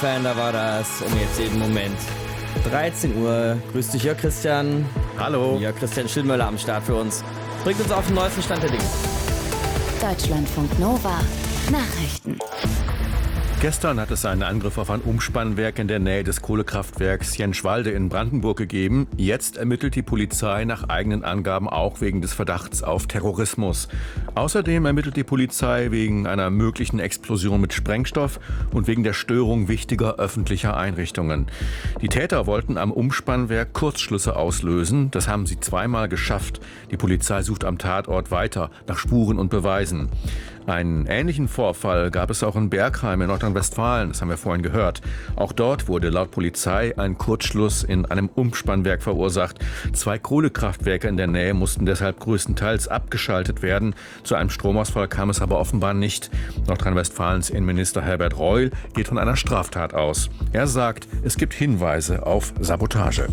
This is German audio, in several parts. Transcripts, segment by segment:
Fan, da war das um jetzt jeden Moment. 13 Uhr. Grüß dich, Jörg Christian. Hallo. Jörg Christian Schildmöller am Start für uns. Bringt uns auf den neuesten Stand der Dinge. Deutschlandfunk Nova. Nachrichten. Gestern hat es einen Angriff auf ein Umspannwerk in der Nähe des Kohlekraftwerks Jenschwalde in Brandenburg gegeben. Jetzt ermittelt die Polizei nach eigenen Angaben auch wegen des Verdachts auf Terrorismus. Außerdem ermittelt die Polizei wegen einer möglichen Explosion mit Sprengstoff und wegen der Störung wichtiger öffentlicher Einrichtungen. Die Täter wollten am Umspannwerk Kurzschlüsse auslösen. Das haben sie zweimal geschafft. Die Polizei sucht am Tatort weiter nach Spuren und Beweisen. Einen ähnlichen Vorfall gab es auch in Bergheim in Nordrhein-Westfalen, das haben wir vorhin gehört. Auch dort wurde laut Polizei ein Kurzschluss in einem Umspannwerk verursacht. 2 Kohlekraftwerke in der Nähe mussten deshalb größtenteils abgeschaltet werden. Zu einem Stromausfall kam es aber offenbar nicht. Nordrhein-Westfalens Innenminister Herbert Reul geht von einer Straftat aus. Er sagt, es gibt Hinweise auf Sabotage.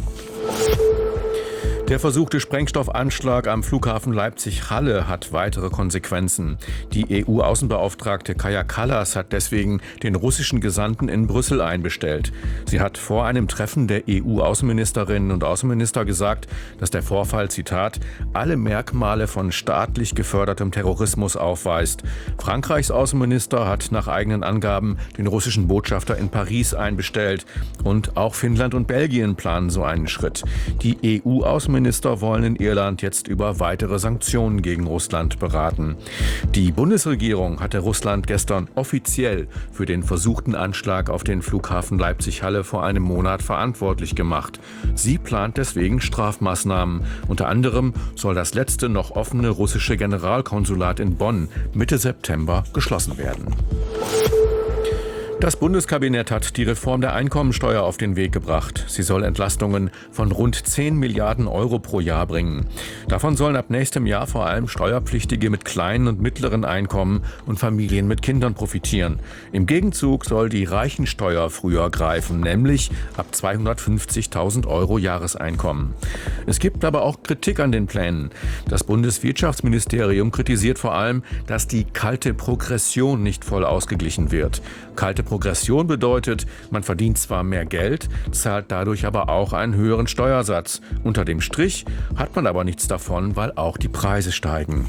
Der versuchte Sprengstoffanschlag am Flughafen Leipzig-Halle hat weitere Konsequenzen. Die EU-Außenbeauftragte Kaja Kallas hat deswegen den russischen Gesandten in Brüssel einbestellt. Sie hat vor einem Treffen der EU-Außenministerinnen und Außenminister gesagt, dass der Vorfall, Zitat, alle Merkmale von staatlich gefördertem Terrorismus aufweist. Frankreichs Außenminister hat nach eigenen Angaben den russischen Botschafter in Paris einbestellt. Und auch Finnland und Belgien planen so einen Schritt. Die EU-Außenminister wollen in Irland jetzt über weitere Sanktionen gegen Russland beraten. Die Bundesregierung hatte Russland gestern offiziell für den versuchten Anschlag auf den Flughafen Leipzig-Halle vor einem Monat verantwortlich gemacht. Sie plant deswegen Strafmaßnahmen. Unter anderem soll das letzte noch offene russische Generalkonsulat in Bonn Mitte September geschlossen werden. Das Bundeskabinett hat die Reform der Einkommensteuer auf den Weg gebracht. Sie soll Entlastungen von rund 10 Milliarden Euro pro Jahr bringen. Davon sollen ab nächstem Jahr vor allem Steuerpflichtige mit kleinen und mittleren Einkommen und Familien mit Kindern profitieren. Im Gegenzug soll die Reichensteuer früher greifen, nämlich ab 250.000 Euro Jahreseinkommen. Es gibt aber auch Kritik an den Plänen. Das Bundeswirtschaftsministerium kritisiert vor allem, dass die kalte Progression nicht voll ausgeglichen wird. Kalte Progression bedeutet, man verdient zwar mehr Geld, zahlt dadurch aber auch einen höheren Steuersatz. Unter dem Strich hat man aber nichts davon, weil auch die Preise steigen.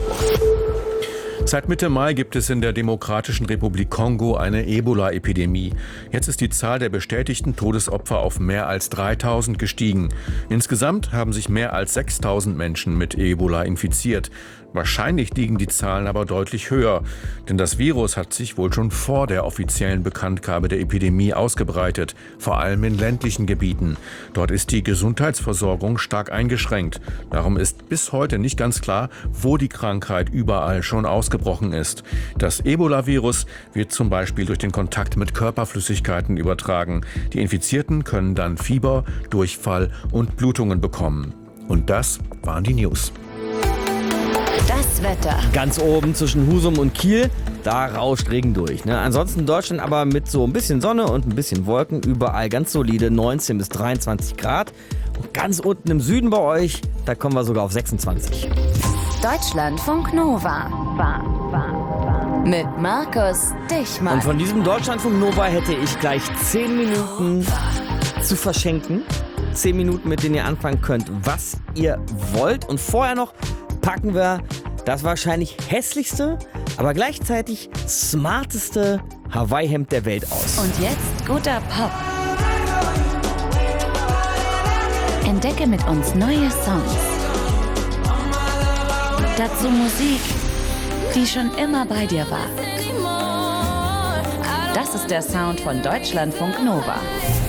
Seit Mitte Mai gibt es in der Demokratischen Republik Kongo eine Ebola-Epidemie. Jetzt ist die Zahl der bestätigten Todesopfer auf mehr als 3.000 gestiegen. Insgesamt haben sich mehr als 6.000 Menschen mit Ebola infiziert. Wahrscheinlich liegen die Zahlen aber deutlich höher, denn das Virus hat sich wohl schon vor der offiziellen Bekanntgabe der Epidemie ausgebreitet, vor allem in ländlichen Gebieten. Dort ist die Gesundheitsversorgung stark eingeschränkt. Darum ist bis heute nicht ganz klar, wo die Krankheit überall schon ausgebrochen ist. Das Ebola-Virus wird zum Beispiel durch den Kontakt mit Körperflüssigkeiten übertragen. Die Infizierten können dann Fieber, Durchfall und Blutungen bekommen. Und das waren die News. Das Wetter. Ganz oben zwischen Husum und Kiel, da rauscht Regen durch. Ne? Ansonsten Deutschland aber mit so ein bisschen Sonne und ein bisschen Wolken, überall ganz solide 19 bis 23 Grad. Und ganz unten im Süden bei euch, da kommen wir sogar auf 26. Deutschlandfunk Nova. Mit Markus Dichmann. Und von diesem Deutschlandfunk Nova hätte ich gleich 10 Minuten zu verschenken. 10 Minuten, mit denen ihr anfangen könnt, was ihr wollt. Und vorher noch packen wir das wahrscheinlich hässlichste, aber gleichzeitig smarteste Hawaii-Hemd der Welt aus. Und jetzt guter Pop. Entdecke mit uns neue Songs. Dazu Musik, die schon immer bei dir war. Das ist der Sound von Deutschlandfunk Nova.